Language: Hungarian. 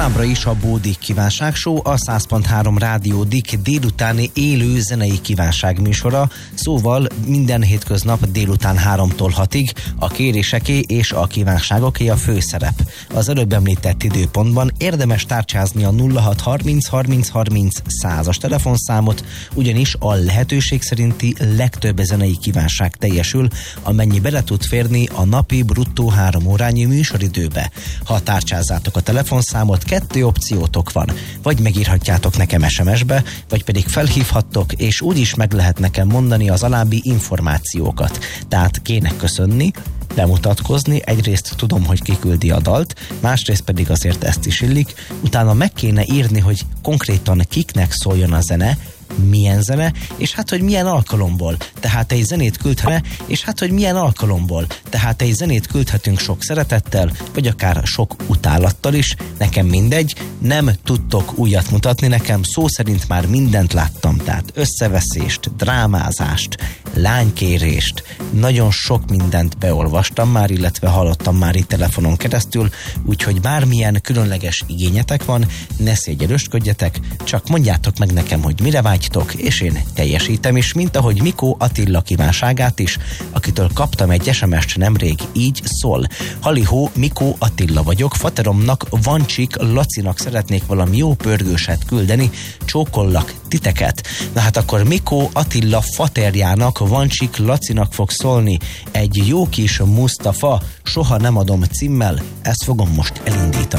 Továbbra is a Bódik Kívánság Show, a 100.3 Rádió Dik délutáni élő zenei kívánság műsora, szóval minden hétköznap délután 3-tól 6-ig a kéréseké és a kívánságoké a főszerep. Az előbb említett időpontban érdemes tárcsázni a 0630 30 30 100-as telefonszámot, ugyanis a lehetőség szerinti legtöbb zenei kívánság teljesül, amennyi bele tud férni a napi bruttó 3 órányi műsoridőbe. Ha tárcsázátok a telefonszámot, 2 opciótok van. Vagy megírhatjátok nekem SMS-be, vagy pedig felhívhattok, és úgyis meg lehet nekem mondani az alábbi információkat. Tehát kéne köszönni, bemutatkozni, egyrészt tudom, hogy kiküldi a dalt, másrészt pedig azért ezt is illik, utána meg kéne írni, hogy konkrétan kiknek szóljon a zene, milyen zene, és hát, hogy milyen alkalomból. Tehát egy zenét küldhetne, és hát, hogy milyen alkalomból. Tehát egy zenét küldhetünk sok szeretettel, vagy akár sok utálattal is. Nekem mindegy, nem tudtok újat mutatni, nekem szó szerint már mindent láttam. Tehát összeveszést, drámázást, lánykérést, nagyon sok mindent beolvastam már, illetve hallottam már itt telefonon keresztül, úgyhogy bármilyen különleges igényetek van, ne szégyelősködjetek, csak mondjátok meg nekem, hogy mire vágytok, és én teljesítem is, mint ahogy Mikó Attila kívánságát is, akitől kaptam egy SMS-t nemrég, így szól. Halihó, Mikó Attila vagyok, fateromnak, Vancsik Lacinak szeretnék valami jó pörgőset küldeni, csókollak titeket. Na hát akkor Mikó Attila faterjának, Vancsik Lacinak fog szólni egy jó kis Mustafa, soha nem adom címmel, ezt fogom most elindítani.